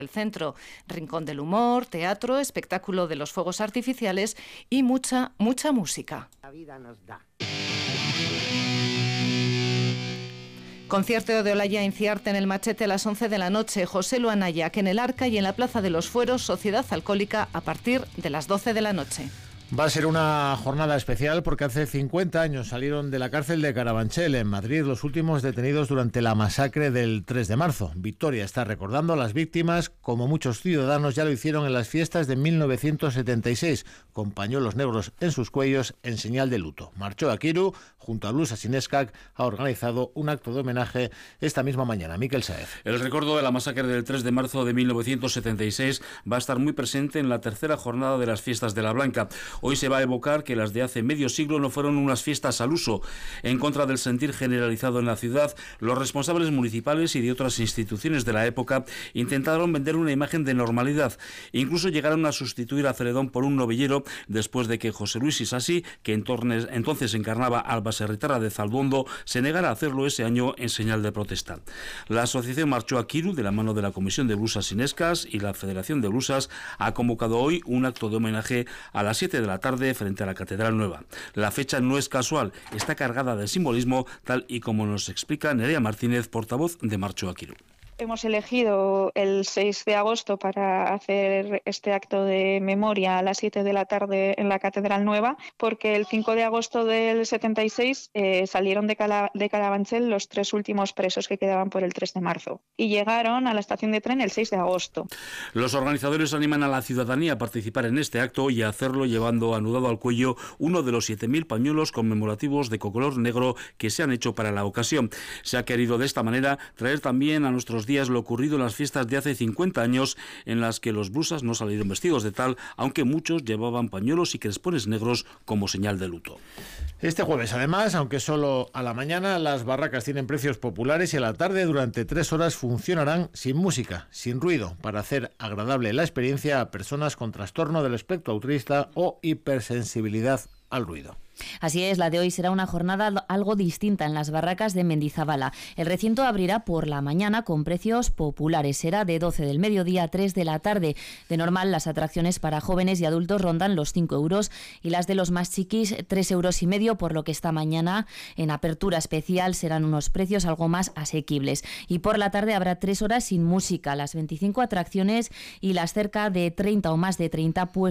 El centro, rincón del humor, teatro, espectáculo de los fuegos artificiales y mucha música. La vida nos da. Concierto de Olaya Inciarte en el Machete a las 11 de la noche, José Lu Anayac en el Arca y en la Plaza de los Fueros, Sociedad Alcohólica a partir de las 12 de la noche. Va a ser una jornada especial porque hace 50 años salieron de la cárcel de Carabanchel, en Madrid, los últimos detenidos durante la masacre del 3 de marzo. Victoria está recordando a las víctimas como muchos ciudadanos ya lo hicieron en las fiestas de 1976, con pañuelos negros en sus cuellos en señal de luto. Martxoa Kiru, junto a Blusa Sineskak, ha organizado un acto de homenaje esta misma mañana. Miquel Saez. El recuerdo de la masacre del 3 de marzo de 1976 va a estar muy presente en la tercera jornada de las fiestas de la Blanca. Hoy se va a evocar que las de hace medio siglo no fueron unas fiestas al uso. En contra del sentir generalizado en la ciudad, los responsables municipales y de otras instituciones de la época intentaron vender una imagen de normalidad. Incluso llegaron a sustituir a Celedón por un novillero después de que José Luis Isasi, que entonces encarnaba al baserritarra de Zalduondo, se negara a hacerlo ese año en señal de protesta. La asociación Martxoa Kiru, de la mano de la Comisión de Blusas Sinescas y la Federación de Blusas, ha convocado hoy un acto de homenaje a las 7 de la tarde frente a la Catedral Nueva. La fecha no es casual, está cargada de simbolismo, tal y como nos explica Nerea Martínez, portavoz de Martxoa Kiru. Hemos elegido el 6 de agosto para hacer este acto de memoria a las 7 de la tarde en la Catedral Nueva, porque el 5 de agosto del 76 salieron de Carabanchel los 3 últimos presos que quedaban por el 3 de marzo y llegaron a la estación de tren el 6 de agosto. Los organizadores animan a la ciudadanía a participar en este acto y a hacerlo llevando anudado al cuello uno de los 7.000 pañuelos conmemorativos de color negro que se han hecho para la ocasión. Se ha querido de esta manera traer también a nuestros días lo ocurrido en las fiestas de hace 50 años en las que los blusas no salieron vestidos de tal, aunque muchos llevaban pañuelos y crespones negros como señal de luto. Este jueves, además, aunque solo a la mañana, las barracas tienen precios populares y a la tarde durante 3 horas funcionarán sin música, sin ruido, para hacer agradable la experiencia a personas con trastorno del espectro autista o hipersensibilidad al ruido. Así es, la de hoy será una jornada algo distinta en las barracas de Mendizabala. El recinto abrirá por la mañana con precios populares. Será de 12 del mediodía a 3 de la tarde. De normal, las atracciones para jóvenes y adultos rondan los 5 euros y las de los más chiquis 3,5 euros, por lo que esta mañana en apertura especial serán unos precios algo más asequibles. Y por la tarde habrá 3 horas sin música. Las 25 atracciones y las cerca de 30 o más de 30 puestos